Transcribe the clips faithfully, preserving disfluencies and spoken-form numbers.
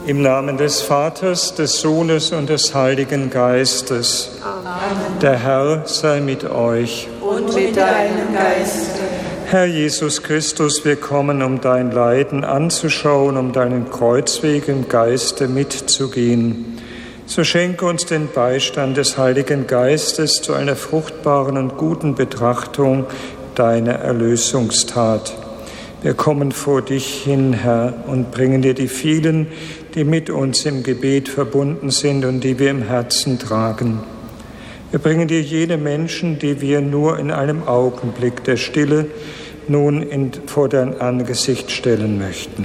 Im Namen des Vaters, des Sohnes und des Heiligen Geistes. Amen. Der Herr sei mit euch. Und mit deinem Geiste. Herr Jesus Christus, wir kommen, um dein Leiden anzuschauen, um deinen Kreuzweg im Geiste mitzugehen. So schenke uns den Beistand des Heiligen Geistes zu einer fruchtbaren und guten Betrachtung deiner Erlösungstat. Wir kommen vor dich hin, Herr, und bringen dir die vielen, die mit uns im Gebet verbunden sind und die wir im Herzen tragen. Wir bringen dir jene Menschen, die wir nur in einem Augenblick der Stille nun in, vor dein Angesicht stellen möchten.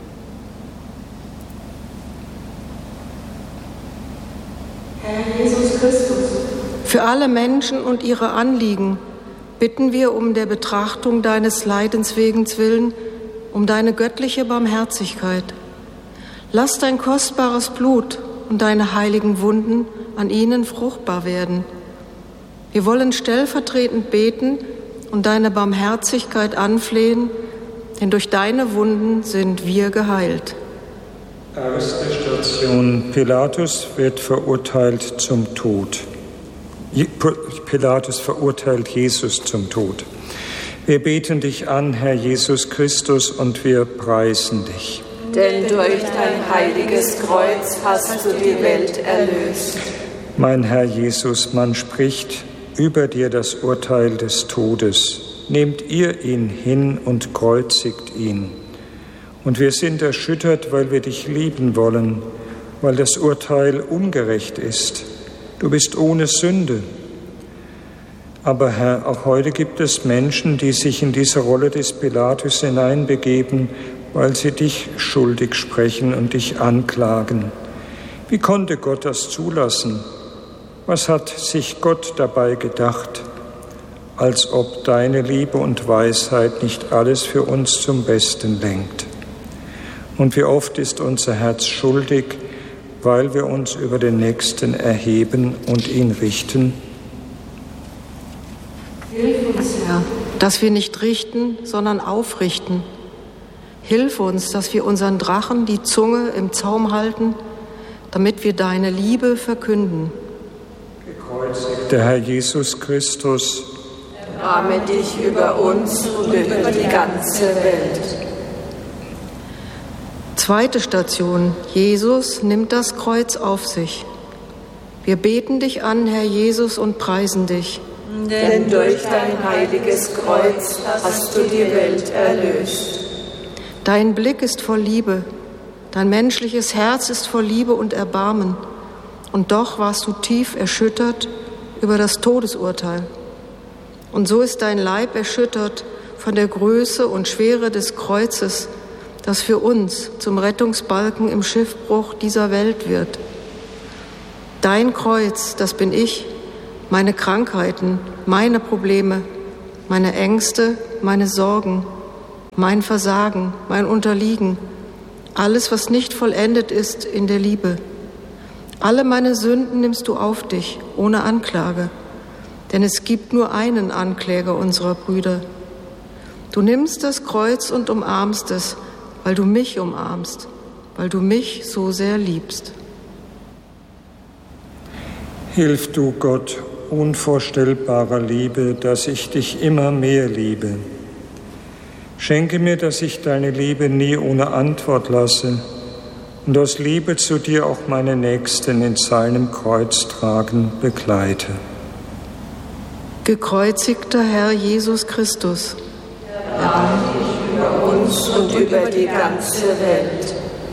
Herr Jesus Christus, für alle Menschen und ihre Anliegen bitten wir um der Betrachtung deines Leidenswegens willen, um deine göttliche Barmherzigkeit. Lass dein kostbares Blut und deine heiligen Wunden an ihnen fruchtbar werden. Wir wollen stellvertretend beten und deine Barmherzigkeit anflehen, denn durch deine Wunden sind wir geheilt. Erste Station: Pilatus wird verurteilt zum Tod. Pilatus verurteilt Jesus zum Tod. Wir beten dich an, Herr Jesus Christus, und wir preisen dich. Denn durch dein heiliges Kreuz hast du die Welt erlöst. Mein Herr Jesus, man spricht über dir das Urteil des Todes. Nehmt ihr ihn hin und kreuzigt ihn. Und wir sind erschüttert, weil wir dich lieben wollen, weil das Urteil ungerecht ist. Du bist ohne Sünde. Aber Herr, auch heute gibt es Menschen, die sich in diese Rolle des Pilatus hineinbegeben, weil sie dich schuldig sprechen und dich anklagen. Wie konnte Gott das zulassen? Was hat sich Gott dabei gedacht? Als ob deine Liebe und Weisheit nicht alles für uns zum Besten lenkt. Und wie oft ist unser Herz schuldig, weil wir uns über den Nächsten erheben und ihn richten? Hilf uns, Herr, dass wir nicht richten, sondern aufrichten. Hilf uns, dass wir unseren Drachen die Zunge im Zaum halten, damit wir deine Liebe verkünden. Gekreuzigter Herr Jesus Christus, erbarme dich über uns und über die ganze Welt. Zweite Station: Jesus nimmt das Kreuz auf sich. Wir beten dich an, Herr Jesus, und preisen dich. Denn durch dein heiliges Kreuz hast du die Welt erlöst. Dein Blick ist voll Liebe, dein menschliches Herz ist voll Liebe und Erbarmen. Und doch warst du tief erschüttert über das Todesurteil. Und so ist dein Leib erschüttert von der Größe und Schwere des Kreuzes, das für uns zum Rettungsbalken im Schiffbruch dieser Welt wird. Dein Kreuz, das bin ich, meine Krankheiten, meine Probleme, meine Ängste, meine Sorgen, mein Versagen, mein Unterliegen, alles, was nicht vollendet ist in der Liebe. Alle meine Sünden nimmst du auf dich, ohne Anklage, denn es gibt nur einen Ankläger unserer Brüder. Du nimmst das Kreuz und umarmst es, weil du mich umarmst, weil du mich so sehr liebst. hilf du Gott unvorstellbarer Liebe, dass ich dich immer mehr liebe. Schenke mir, dass ich deine Liebe nie ohne Antwort lasse und aus Liebe zu dir auch meine Nächsten in seinem Kreuz tragen begleite. Gekreuzigter Herr Jesus Christus, erbarme dich über uns und über die ganze Welt.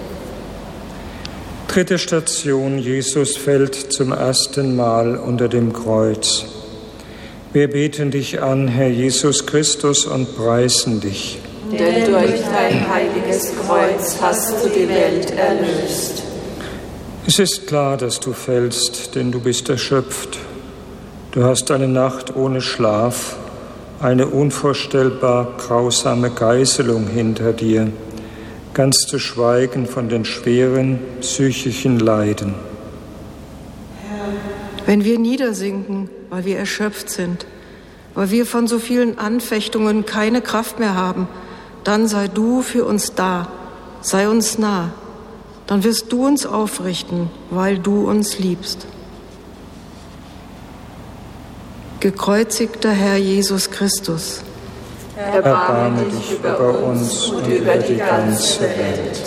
Dritte Station: Jesus fällt zum ersten Mal unter dem Kreuz. Wir beten dich an, Herr Jesus Christus, und preisen dich. Denn durch dein heiliges Kreuz hast du die Welt erlöst. Es ist klar, dass du fällst, denn du bist erschöpft. Du hast eine Nacht ohne Schlaf, eine unvorstellbar grausame Geißelung hinter dir, ganz zu schweigen von den schweren psychischen Leiden. wenn wir niedersinken, weil wir erschöpft sind, weil wir von so vielen Anfechtungen keine Kraft mehr haben, dann sei du für uns da, sei uns nah. dann wirst du uns aufrichten, weil du uns liebst. Gekreuzigter Herr Jesus Christus, erbarme dich über uns und über die ganze Welt.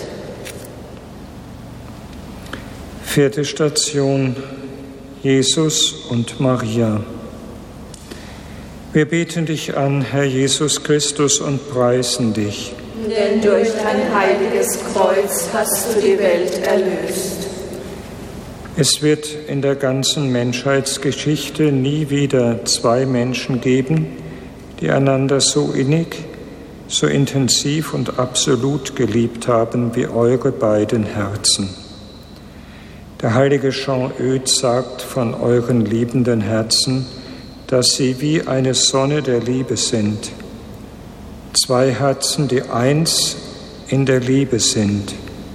Vierte Station: Jesus und Maria. Wir beten dich an, Herr Jesus Christus, und preisen dich. Denn durch dein heiliges Kreuz hast du die Welt erlöst. Es wird in der ganzen Menschheitsgeschichte nie wieder zwei Menschen geben, die einander so innig, so intensiv und absolut geliebt haben wie eure beiden Herzen. Der heilige Jean Eudes sagt von euren liebenden Herzen, dass sie wie eine Sonne der Liebe sind. Zwei Herzen, die eins in der Liebe sind.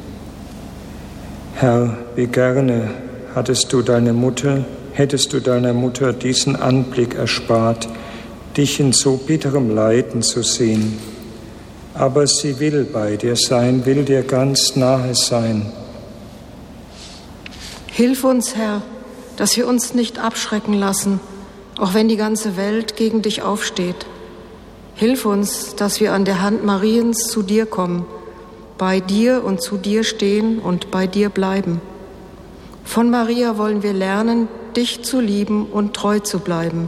Herr, wie gerne hattest du deine Mutter, hättest du deiner Mutter diesen Anblick erspart, dich in so bitterem Leiden zu sehen. Aber sie will bei dir sein, will dir ganz nahe sein. Hilf uns, Herr, dass wir uns nicht abschrecken lassen, auch wenn die ganze Welt gegen dich aufsteht. Hilf uns, dass wir an der Hand Mariens zu dir kommen, bei dir und zu dir stehen und bei dir bleiben. Von Maria wollen wir lernen, dich zu lieben und treu zu bleiben.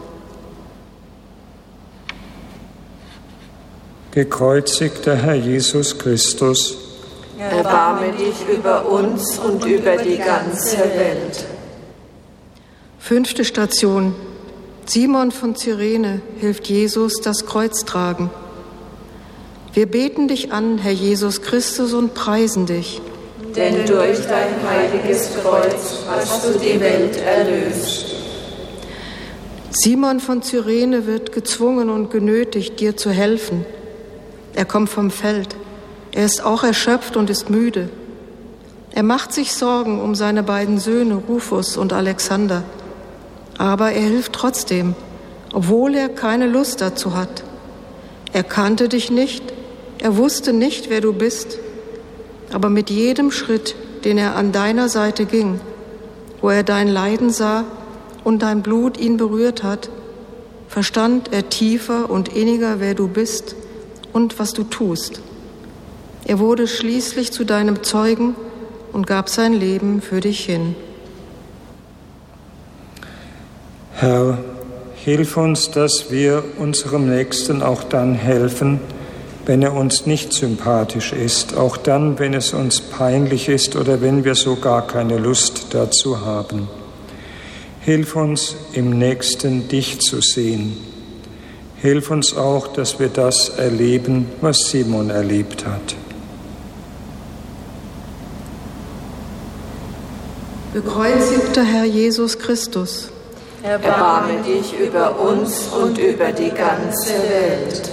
Gekreuzigter Herr Jesus Christus, erbarme dich über uns und über die ganze Welt. Fünfte Station: Simon von Cyrene hilft Jesus das Kreuz tragen. Wir beten dich an, Herr Jesus Christus, und preisen dich. Denn durch dein heiliges Kreuz hast du die Welt erlöst. Simon von Cyrene wird gezwungen und genötigt, dir zu helfen. Er kommt vom Feld. Er ist auch erschöpft und ist müde. Er macht sich Sorgen um seine beiden Söhne, Rufus und Alexander. Aber er hilft trotzdem, obwohl er keine Lust dazu hat. Er kannte dich nicht, er wusste nicht, wer du bist. Aber mit jedem Schritt, den er an deiner Seite ging, wo er dein Leiden sah und dein Blut ihn berührt hat, verstand er tiefer und inniger, wer du bist und was du tust. Er wurde schließlich zu deinem Zeugen und gab sein Leben für dich hin. Herr, hilf uns, dass wir unserem Nächsten auch dann helfen, wenn er uns nicht sympathisch ist, auch dann, wenn es uns peinlich ist oder wenn wir so gar keine Lust dazu haben. Hilf uns, im Nächsten dich zu sehen. Hilf uns auch, dass wir das erleben, was Simon erlebt hat. Gekreuzigter Herr Jesus Christus, erbarme dich über uns und über die ganze Welt.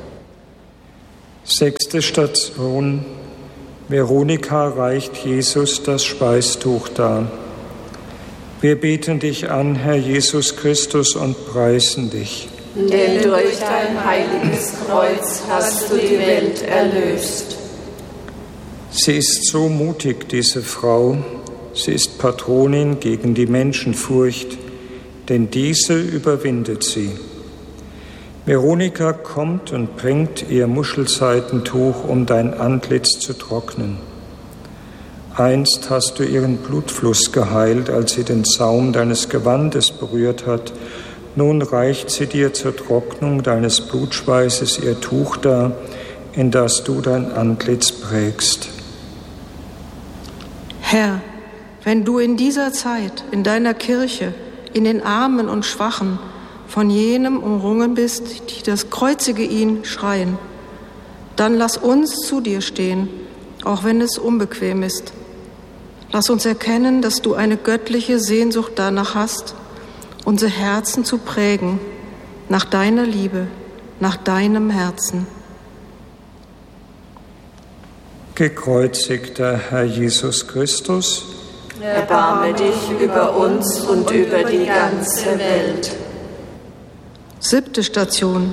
Sechste Station: Veronika reicht Jesus das Speistuch dar. Wir beten dich an, Herr Jesus Christus, und preisen dich. Denn durch dein heiliges Kreuz hast du die Welt erlöst. Sie ist so mutig, diese Frau. Sie ist Patronin gegen die Menschenfurcht, denn diese überwindet sie. Veronika kommt und bringt ihr Muschelseidentuch, um dein Antlitz zu trocknen. Einst hast du ihren Blutfluss geheilt, als sie den Saum deines Gewandes berührt hat. Nun reicht sie dir zur Trocknung deines Blutschweißes ihr Tuch dar, in das du dein Antlitz prägst. Herr, wenn du in dieser Zeit in deiner Kirche, in den Armen und Schwachen, von jenem umrungen bist, die das Kreuzige ihn schreien, dann lass uns zu dir stehen, auch wenn es unbequem ist. Lass uns erkennen, dass du eine göttliche Sehnsucht danach hast, unsere Herzen zu prägen, nach deiner Liebe, nach deinem Herzen. Gekreuzigter Herr Jesus Christus, erbarme dich über uns und über die ganze Welt. Siebte Station: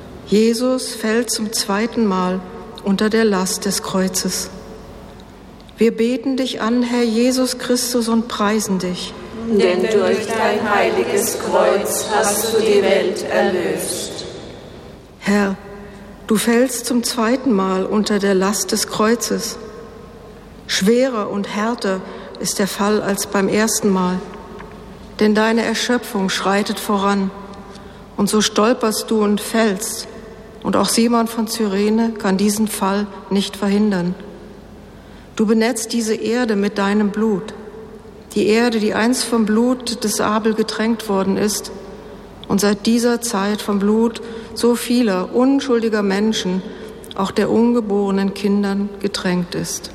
Jesus fällt zum zweiten Mal unter der Last des Kreuzes. Wir beten dich an, Herr Jesus Christus, und preisen dich. Denn durch dein heiliges Kreuz hast du die Welt erlöst. Herr, du fällst zum zweiten Mal unter der Last des Kreuzes. Schwerer und härter ist der Fall als beim ersten Mal, denn deine Erschöpfung schreitet voran. Und so stolperst du und fällst. Und auch Simon von Cyrene kann diesen Fall nicht verhindern. Du benetzt diese Erde mit deinem Blut. Die Erde, die einst vom Blut des Abel getränkt worden ist und seit dieser Zeit vom Blut so vieler unschuldiger Menschen, auch der ungeborenen Kindern, getränkt ist.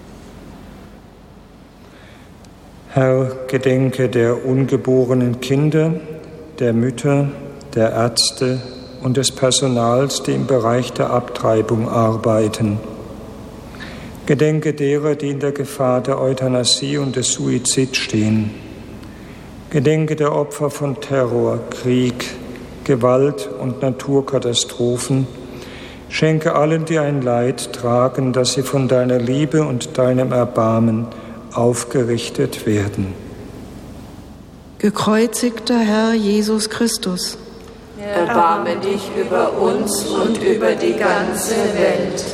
Herr, gedenke der ungeborenen Kinder, der Mütter, der Ärzte und des Personals, die im Bereich der Abtreibung arbeiten. Gedenke derer, die in der Gefahr der Euthanasie und des Suizids stehen. Gedenke der Opfer von Terror, Krieg, Gewalt und Naturkatastrophen. Schenke allen, die ein Leid tragen, dass sie von deiner Liebe und deinem Erbarmen aufgerichtet werden. Gekreuzigter Herr Jesus Christus, erbarme dich über uns und über die ganze Welt.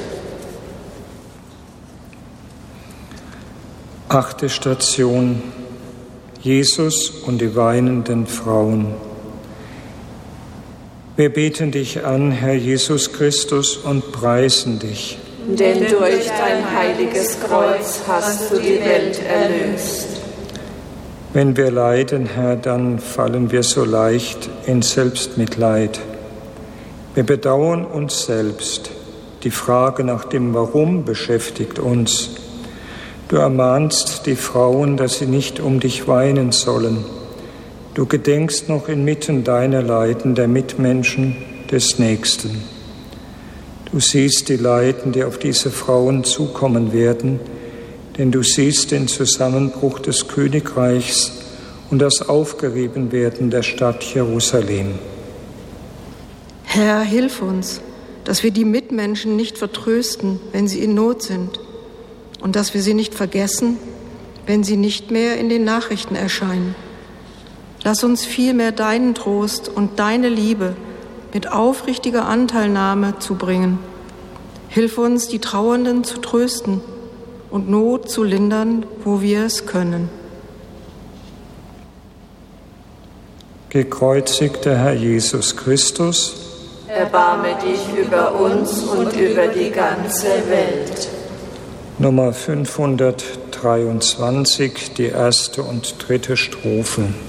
Achte Station: Jesus und die weinenden Frauen. Wir beten dich an, Herr Jesus Christus, und preisen dich. Denn durch dein heiliges Kreuz hast du die Welt erlöst. Wenn wir leiden, Herr, dann fallen wir so leicht in Selbstmitleid. Wir bedauern uns selbst. Die Frage nach dem Warum beschäftigt uns. Du ermahnst die Frauen, dass sie nicht um dich weinen sollen. Du gedenkst noch inmitten deiner Leiden der Mitmenschen, des Nächsten. Du siehst die Leiden, die auf diese Frauen zukommen werden, denn du siehst den Zusammenbruch des Königreichs und das Aufgerieben-Werden der Stadt Jerusalem. Herr, hilf uns, dass wir die Mitmenschen nicht vertrösten, wenn sie in Not sind, und dass wir sie nicht vergessen, wenn sie nicht mehr in den Nachrichten erscheinen. Lass uns vielmehr deinen Trost und deine Liebe mit aufrichtiger Anteilnahme zubringen. Hilf uns, die Trauernden zu trösten und Not zu lindern, wo wir es können. Gekreuzigter Herr Jesus Christus, erbarme dich über uns und über die ganze Welt. Nummer fünfhundertdreiundzwanzig, die erste und dritte Strophe.